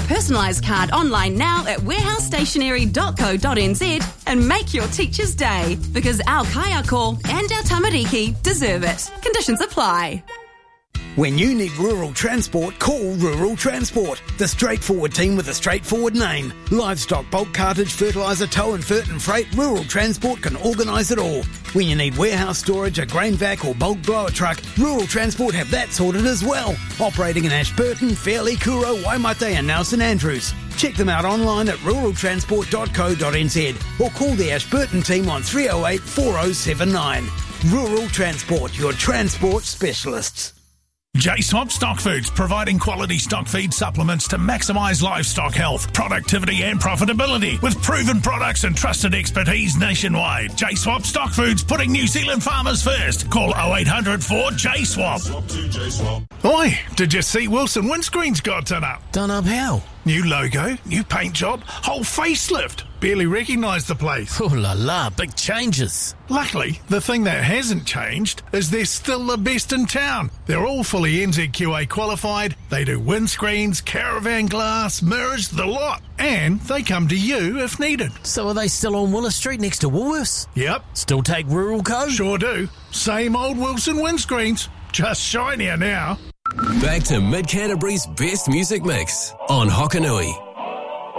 personalised card online now at warehousestationery.co.nz and make your teacher's day, because our kaiako and our tamariki deserve it. Conditions apply. When you need rural transport, call Rural Transport, the straightforward team with a straightforward name. Livestock, bulk cartage, fertiliser, tow and fert and freight, Rural Transport can organise it all. When you need warehouse storage, a grain vac or bulk blower truck, Rural Transport have that sorted as well. Operating in Ashburton, Fairleigh, Kuro, Waimate and now St Andrews. Check them out online at ruraltransport.co.nz or call the Ashburton team on 308 4079. Rural Transport, your transport specialists. J-Swap Stock Foods, providing quality stock feed supplements to maximise livestock health, productivity and profitability with proven products and trusted expertise nationwide. J-Swap Stock Foods, putting New Zealand farmers first. Call 0800 4JSWAP. Oi, did you see Wilson Windscreens got done up? Done up how? New logo, new paint job, whole facelift. Barely recognised the place. Oh la la, big changes. Luckily, the thing that hasn't changed is they're still the best in town. They're all fully NZQA qualified, they do windscreens, caravan glass, mirrors, the lot. And they come to you if needed. So are they still on Willis Street next to Woolworths? Yep. Still take rural code? Sure do. Same old Wilson windscreens, just shinier now. Back to Mid Canterbury's best music mix on Hokanui.